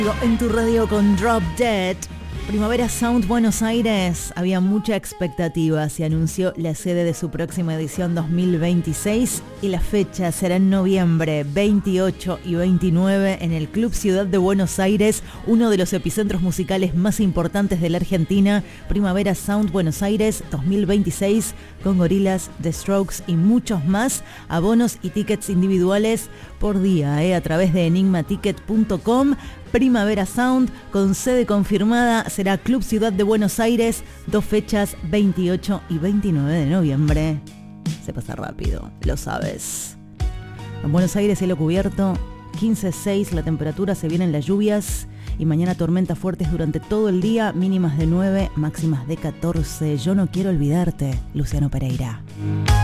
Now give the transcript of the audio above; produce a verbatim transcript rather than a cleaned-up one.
En tu radio con Drop Dead. Primavera Sound Buenos Aires, había mucha expectativa. Se anunció la sede de su próxima edición dos mil veintiséis y la fecha será en noviembre veintiocho y veintinueve en el Club Ciudad de Buenos Aires, uno de los epicentros musicales más importantes de la Argentina. Primavera Sound Buenos Aires dos mil veintiséis con Gorillaz, The Strokes y muchos más. Abonos y tickets individuales por día eh, a través de enigma ticket punto com. Primavera Sound, con sede confirmada, será Club Ciudad de Buenos Aires, dos fechas, veintiocho y veintinueve de noviembre. Se pasa rápido, lo sabes. En Buenos Aires, cielo cubierto, quince seis, la temperatura, se vienen las lluvias y mañana tormentas fuertes durante todo el día, mínimas de nueve, máximas de catorce. Yo no quiero olvidarte, Luciano Pereira.